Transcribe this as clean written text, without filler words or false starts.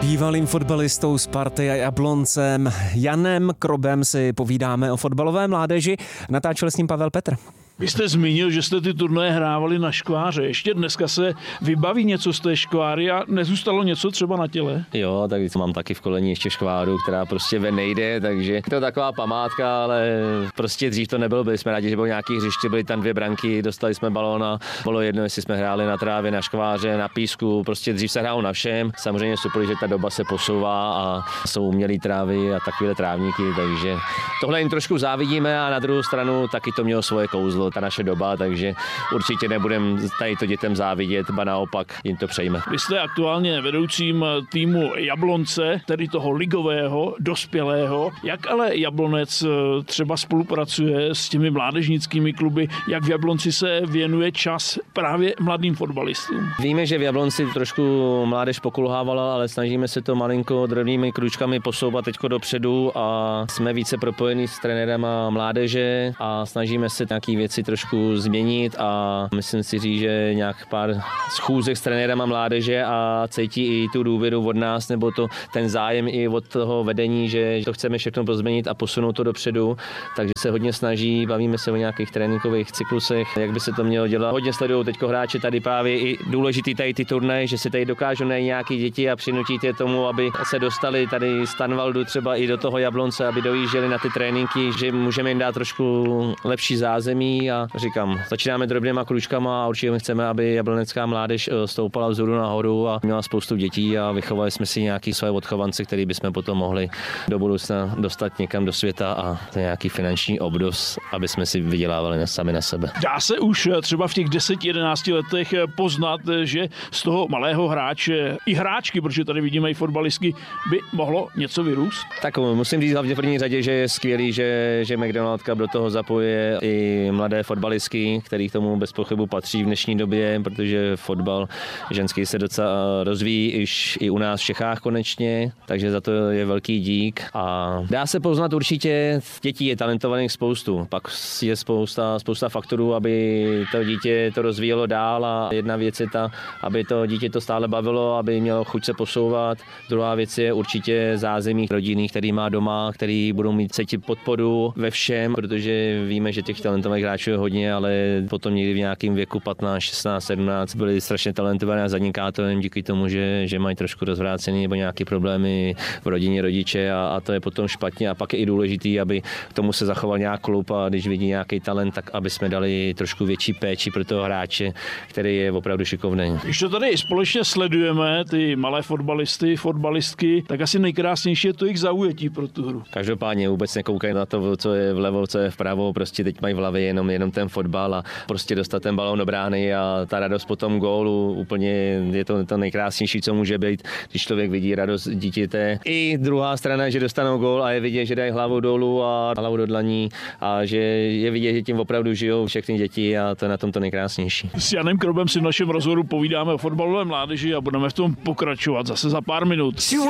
Bývalým fotbalistou Sparty a Jabloncem Janem Krobem si povídáme o fotbalové mládeži. Natáčel s ním Pavel Petr. Vy jste zmínil, že jste ty turnaje hrávali na škváře. Ještě dneska se vybaví něco z té škváry a nezůstalo něco třeba na těle? Jo, tak mám taky v koleni ještě škváru, která prostě ven nejde, takže to je taková památka, ale prostě dřív to nebylo. Byli jsme rádi, že bylo nějaký hřiště, byly tam 2 branky, dostali jsme balón a bylo jedno, jestli jsme hráli na trávě, na škváře, na písku. Prostě dřív se hrálo na všem. Samozřejmě super, že ta doba se posouvá a jsou umělé trávy a takové trávníky, takže tohle jim trošku závidíme a na druhou stranu taky to mělo svoje kouzlo, ta naše doba, takže určitě nebudem tady to dětem závidět, ba naopak jim to přejme. Vy jste aktuálně vedoucím týmu Jablonce, tedy toho ligového, dospělého. Jak ale Jablonec třeba spolupracuje s těmi mládežnickými kluby? Jak v Jablonci se věnuje čas právě mladým fotbalistům? Víme, že v Jablonci trošku mládež pokulhávala, ale snažíme se to malinko drobnými kručkami posouvat teďko dopředu a jsme více propojení s trenérem mládeže a snažíme se nějaké věci trošku změnit a myslím si říct, že nějak pár schůzek s trenérem mládeže a cítí i tu důvěru od nás nebo ten zájem i od toho vedení, že to chceme všechno pozměnit a posunout to dopředu, takže se hodně snaží, bavíme se o nějakých tréninkových cyklusech, jak by se to mělo dělat. Hodně sledují teďko hráči tady právě i důležitý tady ty turnaje, že si tady dokážou najít nějaký děti a přinutit je tomu, aby se dostali tady z Tanvaldu třeba i do toho Jablonce, aby dojížděli na ty tréninky, že můžeme jim dát trošku lepší zázemí a říkám, začínáme drobnýma kručkama a určitě chceme, aby jablonecká mládež stoupala vzhůru nahoru a měla spoustu dětí a vychovali jsme si nějaký své odchovance, který bychom potom mohli do budoucna dostat někam do světa a nějaký finanční obnos, aby jsme si vydělávali sami na sebe. Dá se už třeba v těch 10-11 letech poznat, že z toho malého hráče i hráčky, protože tady vidíme i fotbalistky, by mohlo něco vyrůst? Tak musím říct hlavně v první řadě, že je skvělý, že McDonald Cup do toho zapojuje i mladé fotbalistky, který k tomu bez pochybu patří v dnešní době, protože fotbal ženský se docela rozvíjí i u nás v Čechách konečně, takže za to je velký dík a dá se poznat určitě, dětí je talentovaných spoustu, pak je spousta faktorů, aby to dítě to rozvíjelo dál a jedna věc je ta, aby to dítě to stále bavilo, aby mělo chuť se posouvat. Druhá věc je určitě zázemí rodinných, který má doma, který budou mít cítit podporu ve všem, protože víme, že těch talentovaných hráčů je hodně, ale potom někdy v nějakém věku 15, 16, 17 byli strašně talentované a zaniká to jen díky tomu, že mají trošku rozvrácený nebo nějaké problémy v rodině rodiče a to je potom špatně a pak je i důležitý, aby k tomu se zachoval nějak klub a když vidí nějaký talent, tak aby jsme dali trošku větší péči pro toho hráče, který je opravdu šikovný. Když to tady společně sledujeme, ty malé fotbalisty, fotbalistky, tak asi nejkrásnější je to jejich zaujetí pro tu hru. Každopádně vůbec nekoukají na to, co je vlevo, co je vpravo, prostě teď mají v hlavě jenom ten fotbal a prostě dostat ten balón do brány a ta radost po tom gólu úplně je to nejkrásnější, co může být, když člověk vidí radost dítěte. I druhá strana, že dostanou gól a je vidět, že dají hlavu dolů a hlavu do dlaní a že je vidět, že tím opravdu žijou všechny děti a to je na tom to nejkrásnější. S Janem Krobem si v našem rozhovoru povídáme o fotbalové mládeži a budeme v tom pokračovat zase za pár minut.